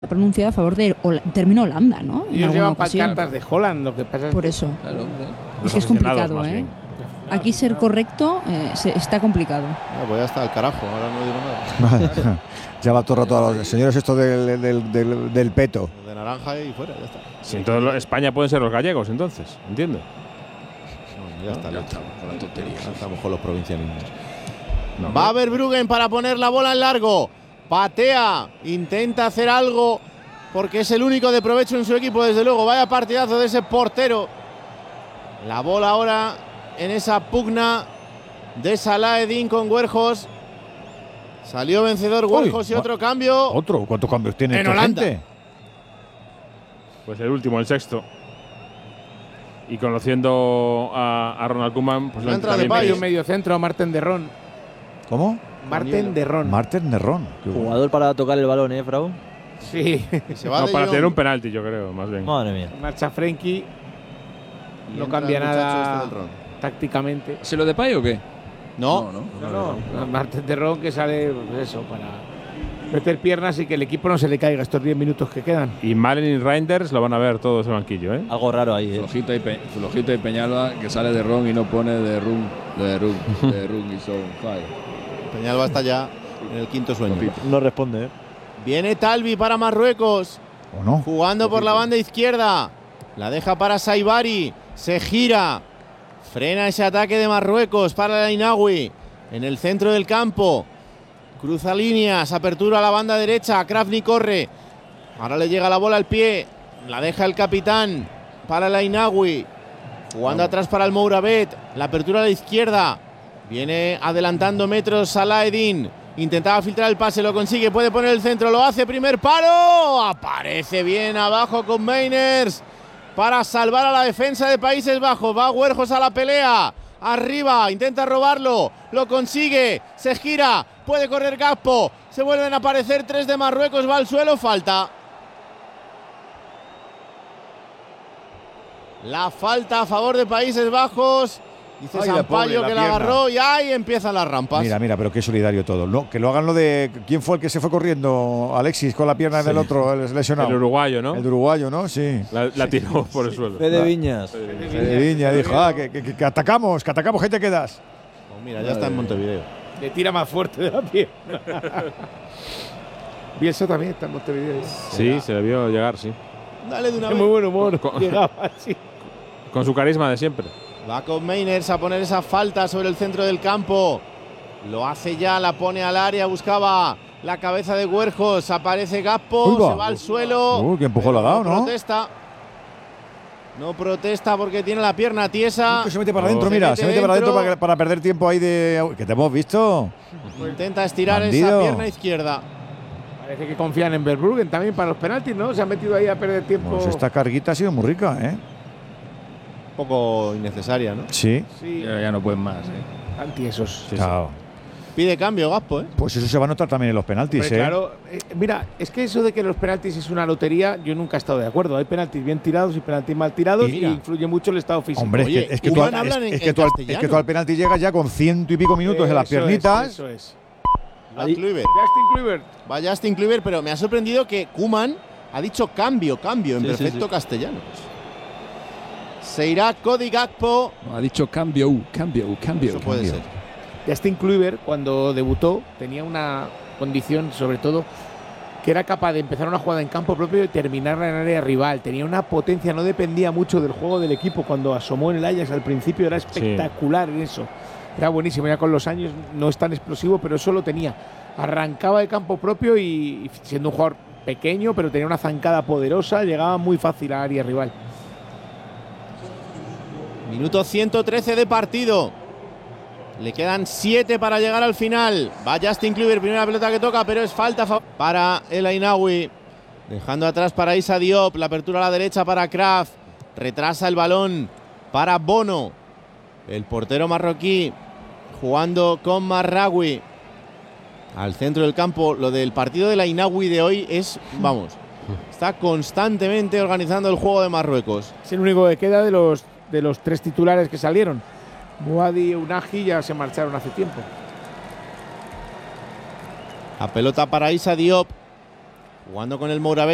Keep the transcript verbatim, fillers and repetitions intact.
pronunciado a favor de Hol termino Holanda, ¿no? Y ellos llevan pancartas de Holland, lo que pasa es por que... eso. Claro, es que es complicado, ¿eh? Aquí ser correcto eh, se, está complicado. Ya, pues ya está, el carajo, ahora no digo nada. Ya va todo el rato a los señores esto del, del, del, del peto. De naranja y fuera, ya está. Si en toda España pueden ser los gallegos, entonces, ¿entiendo? No, ya está, ya ya estamos con la tontería. Ya estamos con los provincialismos. No, Va a haber Bruggen para poner la bola en largo. Patea, intenta hacer algo porque es el único de provecho en su equipo, desde luego. Vaya partidazo de ese portero. La bola ahora en esa pugna de Salah-Eddin con Weghorst. Salió vencedor Weghorst y otro cambio. ¿Otro? ¿Cuántos cambios tiene en esta Holanda? gente? Pues el último, el sexto. Y conociendo a, a Ronald Koeman, pues La entrada de Hay País. un medio centro, Marten de Ron. ¿Cómo? Marten de Ron. Marten Nerrón. Jugador para tocar el balón, ¿eh, Frau? Sí. Se va no, de para Jong. tener un penalti, yo creo, más bien. Madre mía. Marcha Frenkie. Y No entra cambia el muchacho nada este del Ron. tácticamente. ¿Se lo de Pay o qué? No, no. No, no. Marten de Ron que sale, pues eso, para meter piernas y que el equipo no se le caiga estos diez minutos que quedan. Y Malen y Reinders lo van a ver todo ese banquillo, ¿eh? Algo raro ahí, ¿eh? Flojito y, Pe Flojito y Peñalba que sale de Ron y no pone de Rum, de Rum, de Rum y son fire. Peñalba está ya en el quinto sueño. No responde, ¿eh? Viene Talvi para Marruecos. ¿O no? Jugando por la banda izquierda. La deja para Saibari. Se gira. Frena ese ataque de Marruecos para el Inawi. En el centro del campo. Cruza líneas. Apertura a la banda derecha. Krafni corre. Ahora le llega la bola al pie. La deja el capitán para el Inawi. Jugando atrás para el Mourabet. La apertura a la izquierda. Viene adelantando metros Salah-Eddin. Intentaba filtrar el pase, lo consigue, puede poner el centro, lo hace, primer palo. Aparece bien abajo con Meiners para salvar a la defensa de Países Bajos. Va Weghorst a la pelea. Arriba, intenta robarlo, lo consigue, se gira, puede correr Gakpo. Se vuelven a aparecer tres de Marruecos, va al suelo, falta. La falta a favor de Países Bajos. Dice Ay, la Sampaio pobre, la que la pierna. agarró y ahí empiezan las rampas. Mira, mira, pero qué solidario todo. No, que lo hagan lo de. ¿Quién fue el que se fue corriendo? Alexis con la pierna Sí. del otro, el lesionado. El uruguayo, ¿no? El de uruguayo, ¿no? Sí. La, la tiró por el suelo. Fede Viñas. Fede Viña dijo, ah, que, que, que atacamos, que atacamos, gente quedas. Pues mira, ya está en Montevideo. Le tira más fuerte de la pierna. Bielsa también está en Montevideo. Sí, se le vio llegar, sí. Dale de una De vez. muy buen humor. Con- Llegaba así. Con su carisma de siempre. Va con Meiners a poner esa falta sobre el centro del campo. Lo hace ya, la pone al área, buscaba la cabeza de Weghorst. Aparece Gakpo, Uy, va. se va al suelo. Uy, qué empujón le ha dado, no ¿no? protesta. No protesta porque tiene la pierna tiesa. Uy, que se mete para Oh. adentro, Se mira, mete se mete para adentro dentro. para, para perder tiempo ahí de. Que te hemos visto. Intenta estirar Bandido. esa pierna izquierda. Parece que confían en Verbruggen también para los penaltis, ¿no? Se han metido ahí a perder tiempo. Pues esta carguita ha sido muy rica, ¿eh? Un poco innecesaria, ¿no? Sí. Sí, Ya, ya no pueden más, ¿eh? antiesos. Chao. Pide cambio, Gakpo, ¿eh? Pues eso se va a notar también en los penaltis, Hombre, ¿eh? claro, eh, mira, es que eso de que los penaltis es una lotería, yo nunca he estado de acuerdo. Hay penaltis bien tirados y penaltis mal tirados Y y, mira. influye mucho el estado físico. Hombre, Oye, es que, es, que tú, Koeman al- hablan es- en- es que en tú al, es castellano. que tú al penalti llegas ya con ciento y pico minutos en las Eso es, piernitas. eso es. Va Kluivert. Justin Kluivert. Va Justin Kluivert, pero me ha sorprendido que Koeman ha dicho cambio, cambio en Sí, sí, perfecto sí. castellano. Se irá Cody Gakpo. No, ha dicho cambio, uh, cambio, uh, cambio. Eso puede cambio. ser. Justin Kluivert, cuando debutó, tenía una condición, sobre todo, que era capaz de empezar una jugada en campo propio y terminarla en área rival. Tenía una potencia, no dependía mucho del juego del equipo. Cuando asomó en el Ajax al principio era espectacular en eso. Era buenísimo, ya con los años no es tan explosivo, pero eso lo tenía. Arrancaba de campo propio y, y siendo un jugador pequeño, pero tenía una zancada poderosa, llegaba muy fácil a área rival. Minuto ciento trece de partido. Le quedan siete para llegar al final. Va Justin Kluivert, primera pelota que toca, pero es falta fa- para el Ainawi. Dejando atrás para Issa Diop. La apertura a la derecha para Kraft. Retrasa el balón para Bono. El portero marroquí jugando con Marraoui. Al centro del campo. Lo del partido del Ainawi de hoy es, vamos, está constantemente organizando el juego de Marruecos. Es el único que queda de los, de los tres titulares que salieron. Muadi y Unagi ya se marcharon hace tiempo. La pelota para Issa Diop. Jugando con el Mourabet.